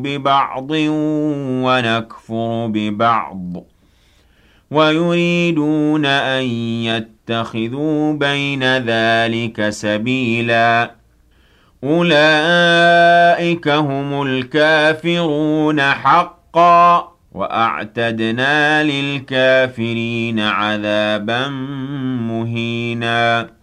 بِبَعْضٍ وَنَكْفُرُ بِبَعْضٍ وَيُرِيدُونَ أَن يَتَّخِذُوا بَيْنَ ذَلِكَ سَبِيلًا أُولَئِكَ هُمُ الْكَافِرُونَ حَقًّا وَأَعْتَدْنَا لِلْكَافِرِينَ عَذَابًا مُهِينًا